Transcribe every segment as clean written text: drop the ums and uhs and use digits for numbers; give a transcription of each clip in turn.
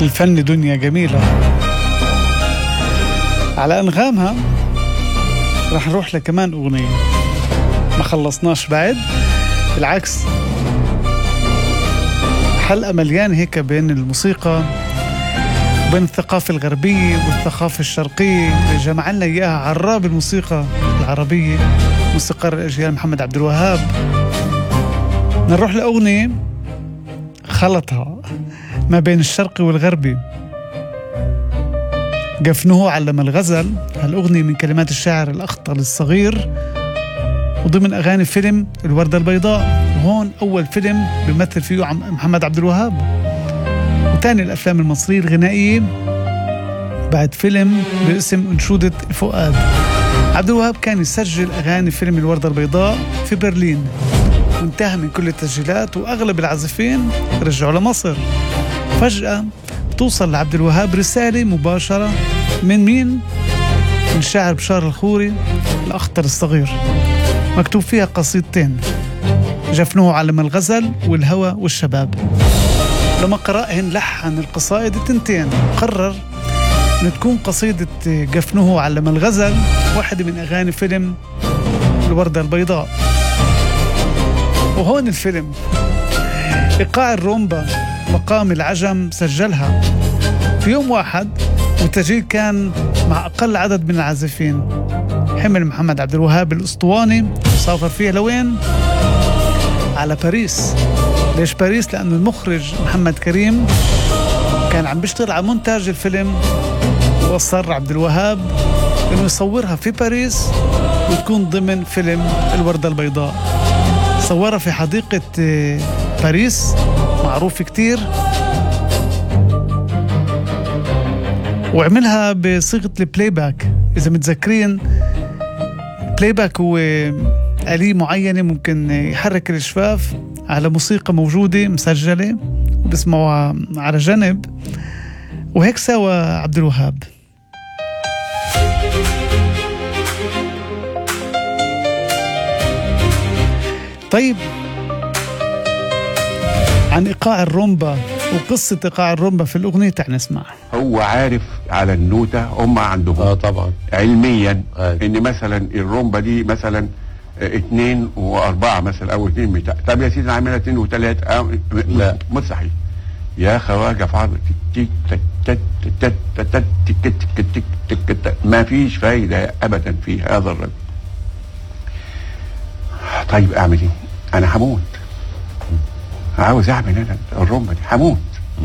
الفن دنيا جميلة. على أنغامها رح نروح لكمان أغنية ما خلصناش بعد، بالعكس حلقة مليانة هيك بين الموسيقى وبين الثقافة الغربية والثقافة الشرقية، جمع لنا إياها عراب الموسيقى العربية موسيقار الأجيال محمد عبد الوهاب. نروح لأغنية خلطها ما بين الشرقي والغربي، جفنه علم الغزل. هالأغنية من كلمات الشاعر الأخطل الصغير وضمن أغاني فيلم الوردة البيضاء، وهون أول فيلم بيمثل فيه محمد عبد الوهاب، وتاني الأفلام المصرية الغنائية بعد فيلم باسم أنشودة الفؤاد. عبد الوهاب كان يسجل أغاني فيلم الوردة البيضاء في برلين، وانتهى من كل التسجيلات وأغلب العازفين رجعوا لمصر. فجأة توصل لعبد الوهاب رسالة مباشرة من مين؟ من الشاعر بشار الخوري الأخطر الصغير، مكتوب فيها قصيدتين، جفنه علم الغزل والهوى والشباب. لما قرأهن لحن القصائد التنتين، قرر أن تكون قصيدة جفنه علم الغزل واحدة من أغاني فيلم الوردة البيضاء. وهون الفيلم إيقاع الرومبا مقام العجم سجلها في يوم واحد، والتسجيل كان مع أقل عدد من العازفين. حمل محمد عبد الوهاب الأسطواني وسافر فيها لوين؟ على باريس. ليش باريس؟ لأنه المخرج محمد كريم كان عم بيشتغل على مونتاج الفيلم، وأصر عبد الوهاب إنه يصورها في باريس وتكون ضمن فيلم الوردة البيضاء. صورها في حديقة باريس معروف كتير، وعملها بصيغة البلاي باك. إذا متذكرين البلاي باك هو آلية معينة ممكن يحرك الشفاف على موسيقى موجودة مسجلة وبسمعوها على جنب، وهيك سوى عبد الوهاب. طيب، عن إيقاع الرومبا وقصة إيقاع الرومبا في الأغنية تعال نسمع. هو عارف على النوتة، هم عندهم طبعا علميا ان مثلا الرومبا دي مثلا 2 و4 مثلا او 2 بتاع. طب يا سيدي عاملها 2 و3 لا مستحيل يا خواجه فاضل. ما فيش فايدة ابدا في هذا الرجل. طيب اعمل ايه؟ انا هموت، عاوز اعمل انا الرومبا دي، هموت.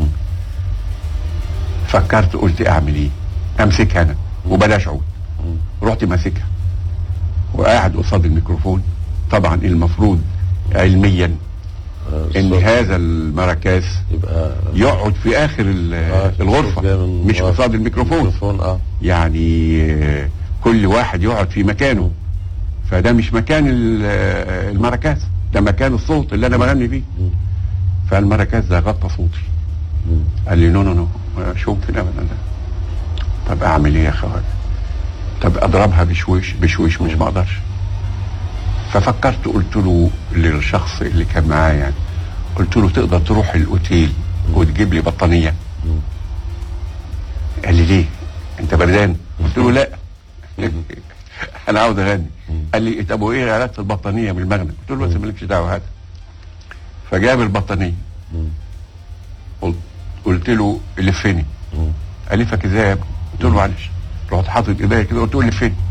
فكرت قلت اعمل ايه؟ امسكها انا وبلاش عود. رحت ماسكها وقاعد قصاد الميكروفون. طبعا المفروض علميا ان هذا المراكاس يبقى يقعد في اخر الغرفة، مش قصاد الميكروفون. يعني كل واحد يقعد في مكانه، فده مش مكان المراكاس، ده مكان الصوت اللي انا بغني فيه. فالمراكاس ده غطى صوتي. قال لي نو شوف ابدا ده. طب اعمل ايه يا خواجه؟ طب اضربها بشويش مش بقدرش. ففكرت قلت له للشخص اللي كان معايا يعني، قلت له تقدر تروح الاوتيل وتجيب لي بطانيه؟ قال لي ليه؟ انت بردان؟ قلت له لا انا عاوز اغني. قال لي طب وايه علاقه البطانيه بالمغنى؟ قلت له بس مالكش دعوه هذا. فجاب البطانيه، قلت له لفني. الفك ازاي يا ابني؟ قلت له معلش. رحت حاطط ايديا كده قلت له لفني.